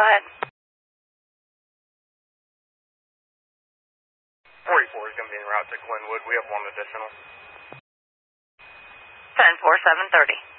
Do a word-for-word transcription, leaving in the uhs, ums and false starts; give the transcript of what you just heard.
Go ahead. forty-four is going to be en route to Glenwood. We have one additional. ten four, seven thirty.